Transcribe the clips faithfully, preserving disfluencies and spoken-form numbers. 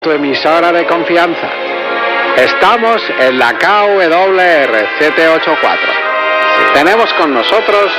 Tu emisora de confianza. Estamos en la K W R siete ocho cuatro. Tenemos con nosotros...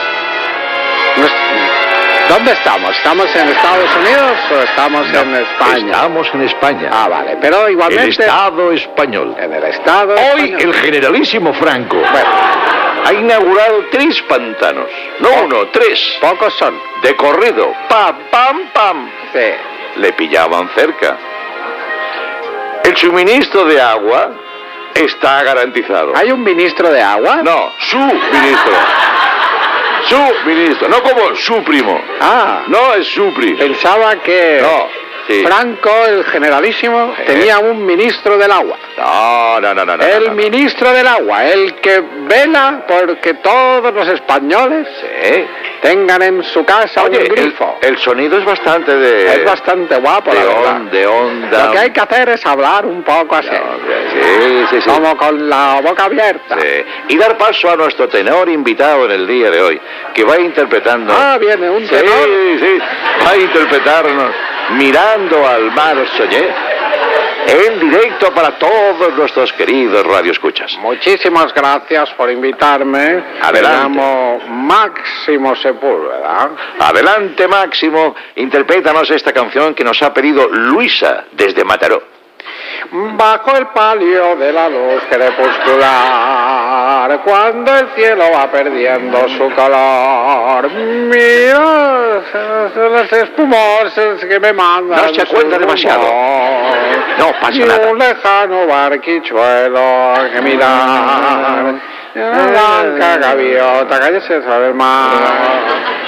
¿Dónde estamos? ¿Estamos en Estados Unidos o estamos no, en España? Estamos en España. Ah, vale, pero igualmente... El Estado español. En el Estado Hoy español. el generalísimo Franco Bueno, ha inaugurado tres pantanos. No Oh. uno, tres. pocos son. De corrido. Pam, pam, pam. Sí. Le pillaban cerca. El suministro de agua está garantizado. ¿Hay un ministro de agua? No, su ministro. Su ministro, no como su primo. Ah, No es su primo. pensaba que No, sí. Franco, el generalísimo, Eh. tenía un ministro del agua. No, no, no, no. no, El no, no. ministro del agua, el que vela porque todos los españoles Sí. tengan en su casa Oye, un el, grifo. el sonido es bastante de... Es bastante guapo, de, la verdad. on- de onda. Lo que hay que hacer es hablar un poco así, No, hombre, sí, sí, sí. como con la boca abierta. Sí. Y dar paso a nuestro tenor invitado en el día de hoy, que va interpretando... Ah, viene un sí, tenor. sí, va a interpretarnos Mirando al mar soñé, en directo para todos nuestros queridos radioescuchas. Muchísimas gracias por invitarme. Adelante. Me llamo Máximo Sepúlveda. Adelante, Máximo, interprétanos esta canción que nos ha pedido Luisa desde Mataró. Bajo el palio de la luz crepuscular, cuando el cielo va perdiendo su color, mira las espumosas que me mandan. No se cuenta su demasiado. rumor. No pasa Y nada. un lejano barquichuelo que mirar, una blanca gaviota que se sobre el mar.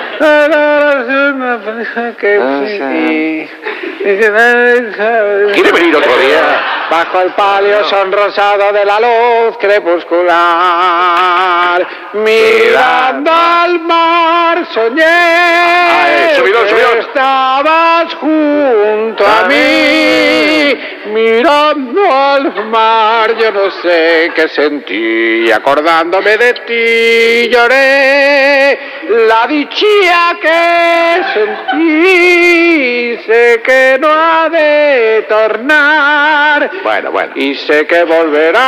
Que ¿Quiere venir otro día? Bajo el palio sonrosado de la luz crepuscular, mirando al mar soñé Ay, subidón, que subidón. estabas junto a mí, mirando al mar yo no sé qué sentí, acordándome de ti lloré, la dicha que sentí, sé que no ha de tornar. Bueno, bueno. Y sé que volverá.